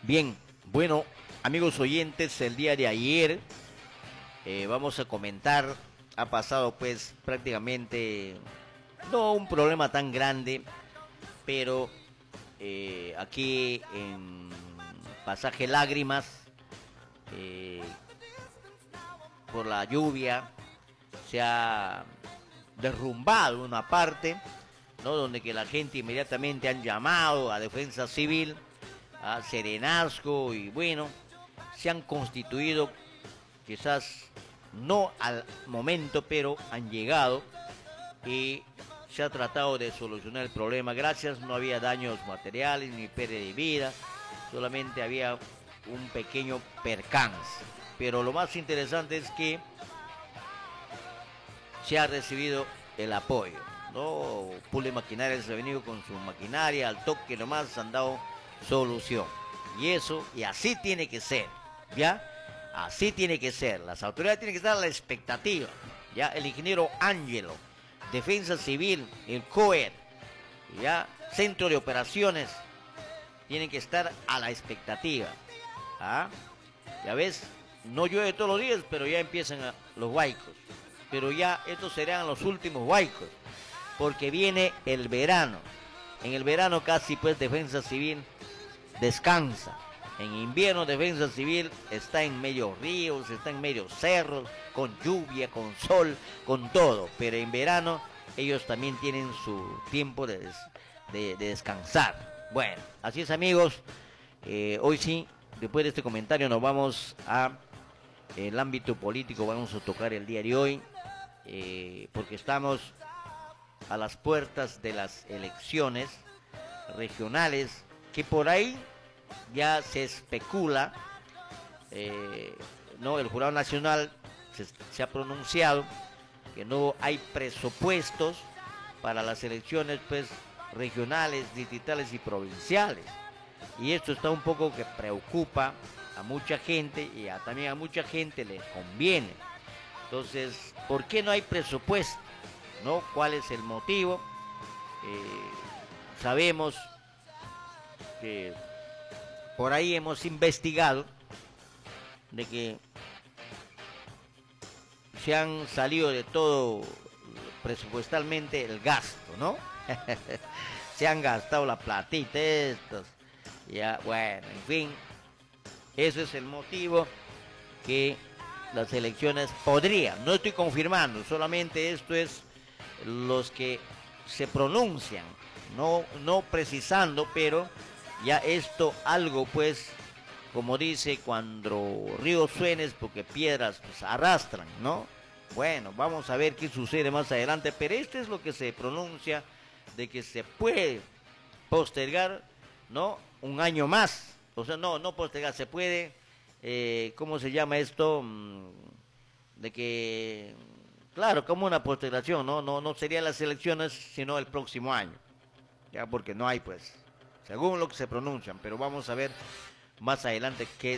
Bien, bueno, amigos oyentes, el día de ayer vamos a comentar, ha pasado pues prácticamente, no un problema tan grande, pero aquí en Pasaje Lágrimas, eh, por la lluvia, se ha derrumbado una parte, ¿no? Donde que la gente inmediatamente han llamado a Defensa Civil, a Serenazgo y bueno, se han constituido, quizás no al momento, pero han llegado y se ha tratado de solucionar el problema. Gracias, no había daños materiales ni pérdida de vida, solamente había un pequeño percance. Pero lo más interesante es que se ha recibido el apoyo, ¿no? Pule Maquinaria se ha venido con su maquinaria, al toque nomás han dado solución. Y eso, y así tiene que ser, ¿ya? Así tiene que ser. Las autoridades tienen que estar a la expectativa, ¿ya? El ingeniero Ángelo, Defensa Civil, el COER, ¿ya? Centro de Operaciones, tienen que estar a la expectativa. ¿Ah? Ya ves, no llueve todos los días, pero ya empiezan los huaicos. Pero ya estos serán los últimos huaicos, porque viene el verano. En el verano casi pues Defensa Civil descansa. En invierno Defensa Civil está en medio ríos, está en medio cerros, con lluvia, con sol, con todo. Pero en verano ellos también tienen su tiempo de descansar. Bueno, así es amigos. Hoy sí, después de este comentario nos vamos a el ámbito político, vamos a tocar el día de hoy, porque estamos a las puertas de las elecciones regionales, que por ahí ya se especula, no, el Jurado Nacional se ha pronunciado que no hay presupuestos para las elecciones pues regionales, distritales y provinciales. Y esto está un poco que preocupa a mucha gente y también a mucha gente le conviene. Entonces, ¿por qué no hay presupuesto? ¿No? ¿Cuál es el motivo? Sabemos que por ahí hemos investigado de que se han salido de todo presupuestalmente el gasto, ¿no? Se han gastado la platita estos. Ya, bueno, en fin, ese es el motivo que las elecciones podrían, no estoy confirmando, solamente esto es los que se pronuncian, no precisando, pero ya esto algo pues, como dice, cuando río suenes porque piedras pues, arrastran, ¿no? Bueno, vamos a ver qué sucede más adelante, pero esto es lo que se pronuncia, de que se puede postergar, ¿no? Un año más, o sea, no postergar, se puede, ¿cómo se llama esto? De que, claro, como una postergación, no serían las elecciones, sino el próximo año, ya, porque no hay, pues, según lo que se pronuncian, pero vamos a ver más adelante qué